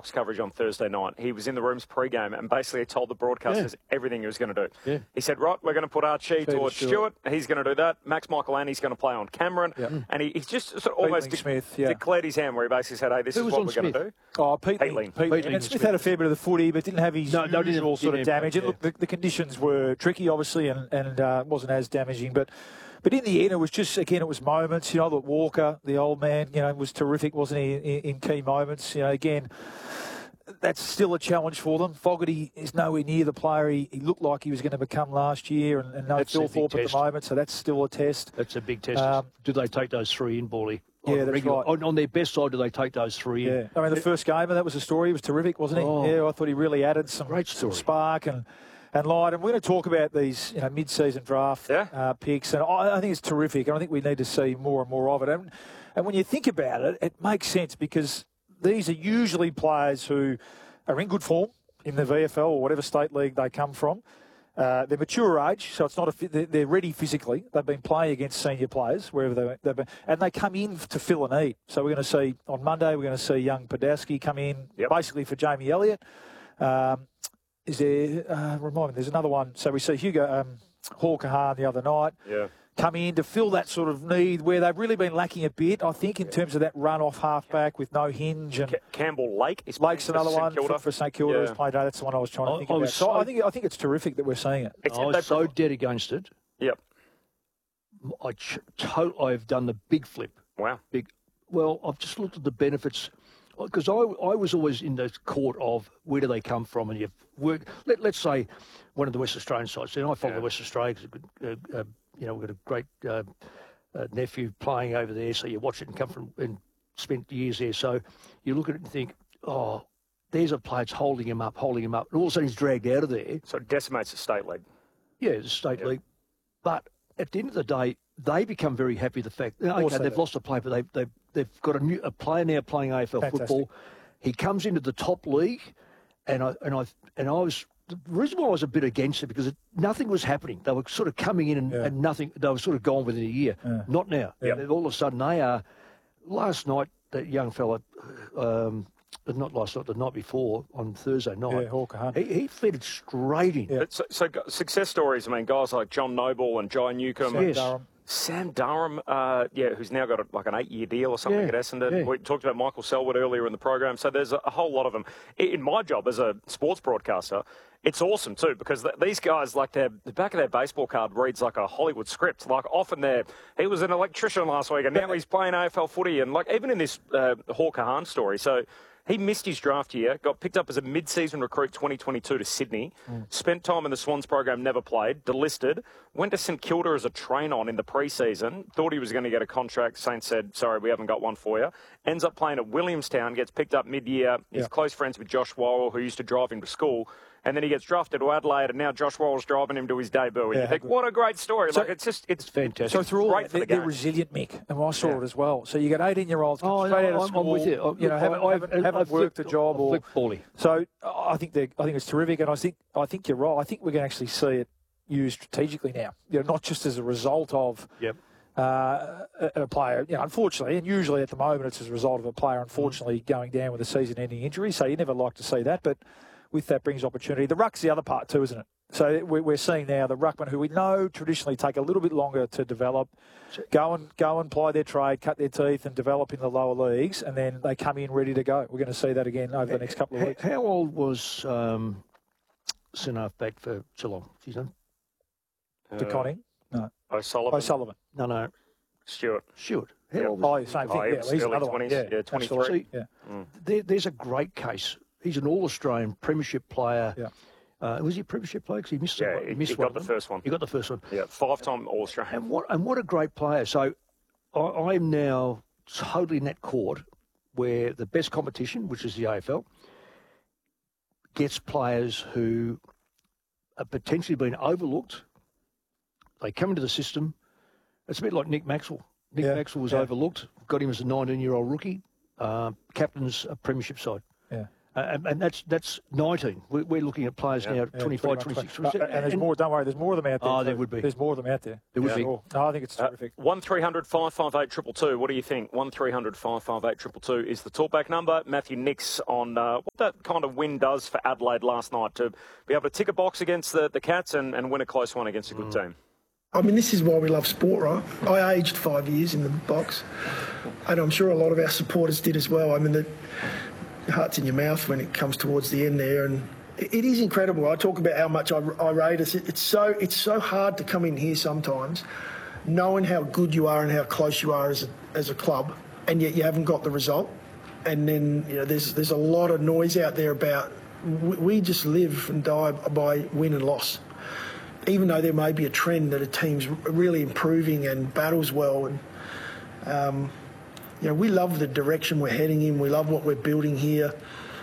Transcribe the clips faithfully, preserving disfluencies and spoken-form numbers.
Fox coverage on Thursday night. He was in the rooms pre-game and basically told the broadcasters yeah. everything he was going to do. Yeah. He said, right, we're going to put Archie towards Stewart. Stewart. He's going to do that. Max Michael-Annie's going to play on Cameron. Yeah. And he, he's just sort of almost de- Smith, yeah. declared his hand where he basically said, hey, this Who is what we're going to do. Oh, Pete Pete Ling. Ling. Pete Ling. And Smith had a fair bit of the footy, but didn't have his no, no, usual didn't, sort didn't of damage. Have, and look, the, the conditions were tricky, obviously, and, and uh, wasn't as damaging. But but in the end, it was just, again, it was moments. You know, that Walker, the old man, you know, was terrific, wasn't he, in, in key moments. You know, again, that's still a challenge for them. Fogarty is nowhere near the player he, he looked like he was going to become last year, and, and no that's Phil Thorpe at the moment, so that's still a test. That's a big test. Um, do they take those three in, Bally? Yeah, that's regular, right. On, on their best side, do they take those three in? Yeah. I mean, the first game, that was a story. He was terrific, wasn't he? Oh, yeah, I thought he really added some, great some story. spark and, and light. And we're going to talk about these, you know, mid-season draft yeah. uh, picks, and I, I think it's terrific, and I think we need to see more and more of it. And, and when you think about it, it makes sense because these are usually players who are in good form in the V F L or whatever state league they come from. Uh, they're mature age, so it's not a, they're ready physically. They've been playing against senior players wherever they, they've been, and they come in to fill a need. So we're going to see on Monday, we're going to see young Podolski come in yep. basically for Jamie Elliott. Um, is there? Uh, remind me, there's another one. So we see Hugo um, Hall Kahan the other night. Yeah. Come in to fill that sort of need where they've really been lacking a bit, I think, in terms of that run-off halfback with no hinge. And C- Campbell Lake is Lake's another one for, for St Kilda. Yeah. Who's played. That's the one I was trying to I, think I about. so, So I think I think it's terrific that we're seeing it. It's, I was so dead against it. Yep. I ch- to- I've done the big flip. Wow. Big. Well, I've just looked at the benefits because I, I was always in the court of where do they come from, and you've worked. Let, let's say one of the West Australian sides. And I follow Yeah. the West Australia. Uh, uh, you know, we've got a great uh, uh, nephew playing over there, so you watch it and come from and spent years there. So you look at it and think, oh, there's a player that's holding him up, holding him up, and all of a sudden he's dragged out of there. So it decimates the state league. Yeah, the state Yep. league. But at the end of the day, they become very happy with the fact that okay, they've do. lost a player, but they've, they've, they've got a new a player now playing A F L Fantastic. football. He comes into the top league, and I and I and I was the reason why I was a bit against it because it, nothing was happening. They were sort of coming in and, Yeah. and nothing. They were sort of gone within a year. Yeah. Not now. Yeah. All of a sudden they are. Last night, that young fella, um, not last night, the night before on Thursday night, Yeah, Hall Kahan. he, he fed it straight in. Yeah. But so, so go- success stories, I mean, guys like John Noble and Jai Newcomb. Sam Yes. Durham. Sam Durham, uh, yeah, who's now got a, like an eight-year deal or something Yeah, at Essendon. yeah. We talked about Michael Selwood earlier in the program. So there's a, a whole lot of them. In, in my job as a sports broadcaster, it's awesome too because th- these guys, like their, the back of their baseball card reads like a Hollywood script. Like often they're, he was an electrician last week and now he's playing A F L footy. And like even in this uh, Hall Kahan story, so he missed his draft year, got picked up as a mid-season recruit twenty twenty-two to Sydney, mm. spent time in the Swans program, never played, delisted, went to St Kilda as a train-on in the pre-season, thought he was going to get a contract. Saints said, sorry, we haven't got one for you. Ends up playing at Williamstown, gets picked up mid-year. He's Yeah. close friends with Josh Worrell, who used to drive him to school. And then he gets drafted to Adelaide, and now Josh Worrell's driving him to his debut. And Yeah, you think, good. what a great story. So- like, it's just, it's Fantastic. So through all great that, for they're, the they're game. resilient, Mick, and I saw Yeah. it as well. So you got eighteen-year-olds come Oh, straight no, out of I'm- school, I'm with you. I- you know, look, haven't, I- haven't, I've- haven't I've worked a flipped- job. I've Or, flipped Bally. so I think they I think it's terrific, and I think I think you're right. I think we're going to actually see it used strategically now. You know, not just as a result of Yep. uh, a, a player. You know, unfortunately, and usually at the moment it's as a result of a player unfortunately Mm. going down with a season-ending injury. So you never like to see that, but with that brings opportunity. The ruck's the other part too, isn't it? So we- we're seeing now the ruckmen who we know traditionally take a little bit longer to develop, go and go and ply their trade, cut their teeth, and develop in the lower leagues, and then they come in ready to go. We're going to see that again over the next couple of How, weeks. how old was um, centre back for Geelong? Do you know? De Conning, no, O'Sullivan, O'Sullivan. No, no, Stewart. Stewart. How Yep. old was Oh, same thing. Oh, he yeah, was he's early another one. twenties. Yeah, Yeah, twenty-three. absolutely. See, Yeah. there, there's a great case. He's an All-Australian Premiership player. Yeah. Uh, was he a Premiership player? Because he missed, Yeah, one. he, he missed he one got the of them. first one. He got the first one. Yeah, five-time All-Australian. And what and what a great player. So I, I'm now totally in that court where the best competition, which is the A F L, gets players who are potentially being overlooked. They come into the system. It's a bit like Nick Maxwell. Nick Yeah, Maxwell was yeah. overlooked. Got him as a nineteen-year-old rookie. Uh, captain's a premiership side. Yeah. and, and that's that's nineteen. We're, we're looking at players Yeah. now, Yeah, twenty-five, pretty much. twenty-six. Uh, and there's more, don't worry, there's more of them out there. Oh, too. there would be. There's more of them out there. There would For be. sure. No, I think it's terrific. one three hundred five five eight two two two. What do you think? one three hundred five five eight two two two is the talkback number. Matthew Nicks on uh, what that kind of win does for Adelaide last night to be able to tick a box against the, the Cats and, and win a close one against a good Mm. team. I mean, this is why we love sport, right? I aged five years in the box, and I'm sure a lot of our supporters did as well. I mean, the heart's in your mouth when it comes towards the end there, and it, it is incredible. I talk about how much I, I rate us. It, it's so it's so hard to come in here sometimes, knowing how good you are and how close you are as a, as a club, and yet you haven't got the result. And then you know, there's there's a lot of noise out there about we, we just live and die by win and loss. Even though there may be a trend that a team's really improving and battles well, and um, you know, we love the direction we're heading in. We love what we're building here.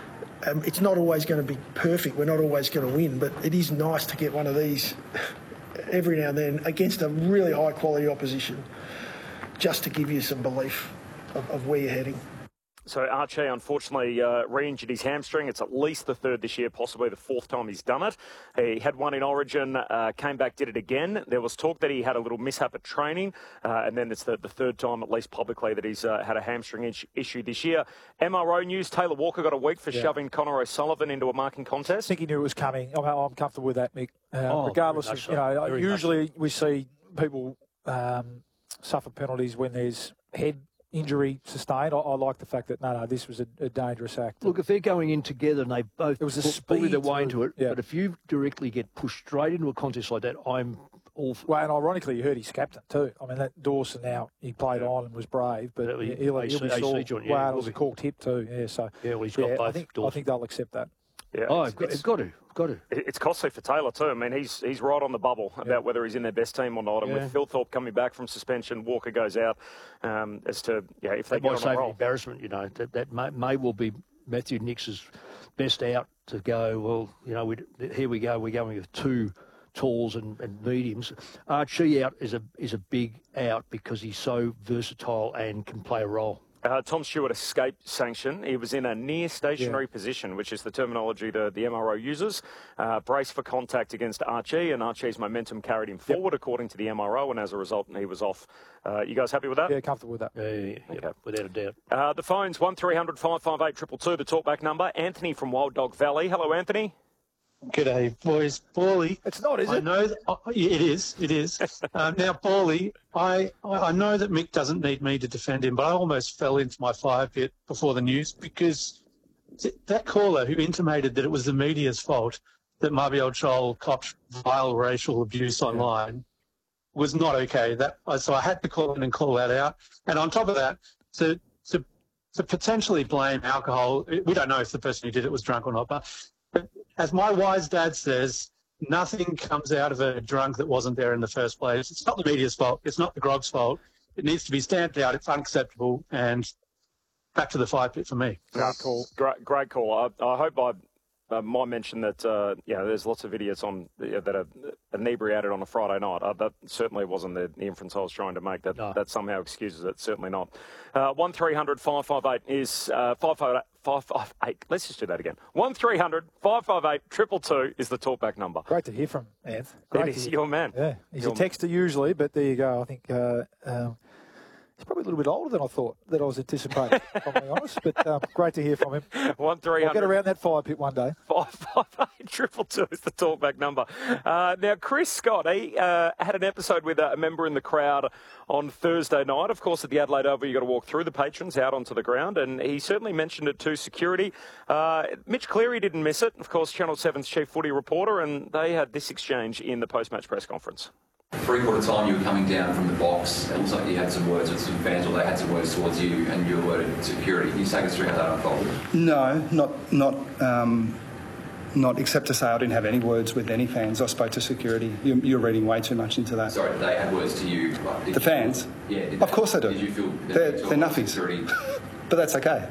Um, it's not always going to be perfect. We're not always going to win, but it is nice to get one of these every now and then against a really high quality opposition, just to give you some belief of, of where you're heading. So Archie, unfortunately, uh, re-injured his hamstring. It's at least the third this year, possibly the fourth time he's done it. He had one in Origin, uh, came back, did it again. There was talk that he had a little mishap at training, uh, and then it's the, the third time, at least publicly, that he's uh, had a hamstring is- issue this year. M R O news, Taylor Walker got a week for Yeah. shoving Connor O'Sullivan into a marking I contest. think he knew it was coming. I'm, I'm comfortable with that, Mick. Uh, Oh, regardless very of, much you know, so. Very much usually we see people um, suffer penalties when there's head injury sustained. I, I like the fact that, no, no, this was a, a dangerous act. Look, if they're going in together and they both It was a pu- bully their speed way to- into it, yeah. but if you directly get pushed straight into a contest like that, I'm all for Well, and ironically, you heard he's captain too. I mean, that Dawson now, he played on and was brave, but Yeah, he- he'll, he'll be A C sore. joint, yeah, Well, he it was will a be. corked hip too, yeah, so... Yeah, well, he's got yeah, both I think, I Dawson. think they'll accept that. Yeah, Oh, it's, it's, it's, got to, got to. it's costly for Taylor too. I mean, he's he's right on the bubble about Yeah. whether he's in their best team or not. And Yeah. with Phil Thorpe coming back from suspension, Walker goes out. Um, as to yeah, if they That get might on save a an roll. embarrassment, you know. That that may, may well be Matthew Nicks's best out to go, well, you know, we here we go, we're going with two talls and, and mediums. Archie out is a is a big out because he's so versatile and can play a role. Uh, Tom Stewart escaped sanction. He was in a near stationary Yeah. position, which is the terminology the, the M R O uses. Uh, brace for contact against Archie, and Archie's momentum carried him forward, according to the M R O, and as a result, he was off. Uh, you guys happy with that? Yeah, comfortable with that. Uh, yeah, Okay. without a doubt. Uh, the phone's one three hundred five five eight two two two, the talkback number. Anthony from Wild Dog Valley. Hello, Anthony. G'day, boys. Paulie. It's not, is I it? know that, oh, yeah, it is. It is. um, now, Paulie, I, I know that Mick doesn't need me to defend him, but I almost fell into my fire pit before the news because th- that caller who intimated that it was the media's fault that Mabiel Chol copped vile racial abuse online was not okay. That so I had to call in and call that out. And on top of that, to to to potentially blame alcohol, we don't know if the person who did it was drunk or not, but. But as my wise dad says, nothing comes out of a drunk that wasn't there in the first place. It's not the media's fault. It's not the grog's fault. It needs to be stamped out. It's unacceptable. And back to the fire pit for me. Great call. Great, great call. I, I hope I uh, might mention that, uh, yeah, there's lots of idiots on uh, that are inebriated on a Friday night. Uh, that certainly wasn't the, the inference I was trying to make. That No. that somehow excuses it. Certainly not. Uh, one three hundred five five eight is uh, five five eight. Let's just do that again. one three hundred five five eight two two two is the talkback number. Great to hear from Anth. Great It to is hear. your man. Yeah, he's Your a texter usually, but there you go. I think uh, um, he's probably a little bit older than I thought, that I was anticipating, if I'm being honest. But um, great to hear from him. One three I'll get hundred around that fire pit one day. five five eight triple two is the talkback number. Uh, now, Chris Scott, he uh, had an episode with a member in the crowd on Thursday night. Of course, at the Adelaide Oval, you've got to walk through the patrons out onto the ground, and he certainly mentioned it to security. Uh, Mitch Cleary didn't miss it, of course, Channel seven's chief footy reporter, and they had this exchange in the post-match press conference. Three-quarter time you were coming down from the box. It looks like you had some words with some fans, or they had some words towards you, and you alerted security. Can you take us through how that unfolded? No, not not um, not except to say I didn't have any words with any fans. I spoke to security. You're, you're reading way too much into that. Sorry, they had words to you. Like, did The you- fans? Yeah. Did Of course they do. Did you feel the They're- need to they're alert nuffies. security? But that's okay.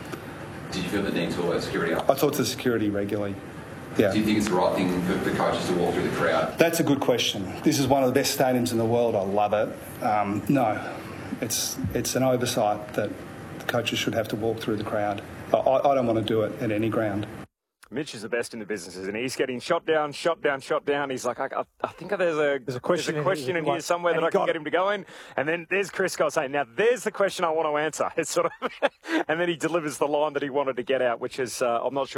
Did you feel the need to alert security up? I talk to security regularly. Yeah. Do you think it's the right thing for the coaches to walk through the crowd? That's a good question. This is one of the best stadiums in the world. I love it. Um, no, it's it's an oversight that the coaches should have to walk through the crowd. I, I don't want to do it at any ground. Mitch is the best in the business, isn't he? He's getting shot down, shot down, shot down. He's like, I, I, I think there's a, there's a question, there's a question in, in here somewhere that I can get him to go in. And then there's Chris Scott saying, now there's the question I want to answer. It's sort of, and then he delivers the line that he wanted to get out, which is, uh, I'm not sure.